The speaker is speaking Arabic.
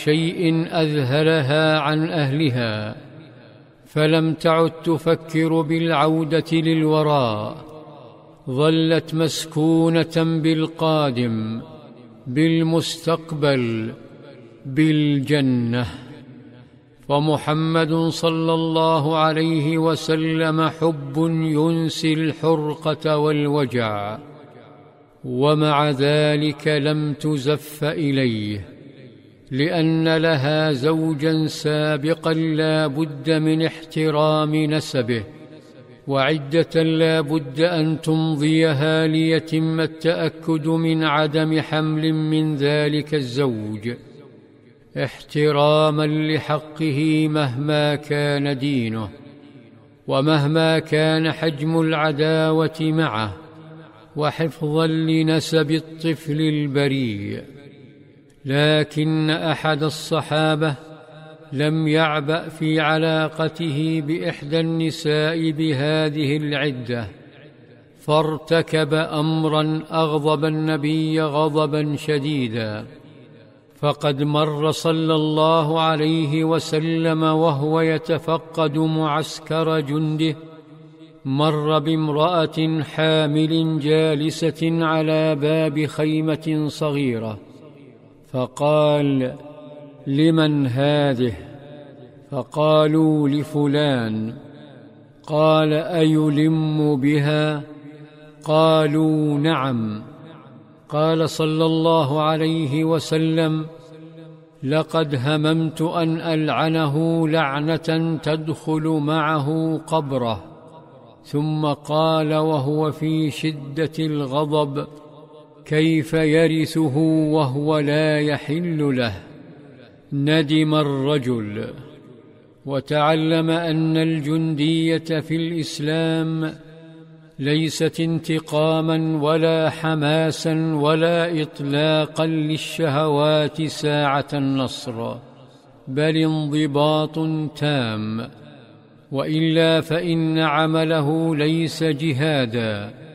شيء أذهلها عن أهلها، فلم تعد تفكر بالعودة للوراء، ظلت مسكونة بالقادم، بالمستقبل، بالجنة. فمحمد صلى الله عليه وسلم حب ينسي الحرقة والوجع، ومع ذلك لم تزف إليه، لأن لها زوجا سابقا لا بد من احترام نسبه، وعدة لا بد أن تمضيها ليتم التأكد من عدم حمل من ذلك الزوج، احتراما لحقه مهما كان دينه، ومهما كان حجم العداوة معه، وحفظا لنسب الطفل البريء. لكن أحد الصحابة لم يعبأ في علاقته بإحدى النساء بهذه العدة، فارتكب أمرا أغضب النبي غضبا شديدا. فقد مر صلى الله عليه وسلم وهو يتفقد معسكر جنده، مر بامرأة حامل جالسة على باب خيمة صغيرة، فقال: لمن هذه؟ فقالوا: لفلان. قال: أيلم بها؟ قالوا: نعم. قال صلى الله عليه وسلم: لقد هممت أن ألعنه لعنة تدخل معه قبره. ثم قال وهو في شدة الغضب: كيف يرثه وهو لا يحل له؟ ندم الرجل، وتعلم أن الجندية في الإسلام ليست انتقاما ولا حماسا ولا إطلاقا للشهوات ساعة النصر، بل انضباط تام، وإلا فإن عمله ليس جهادا،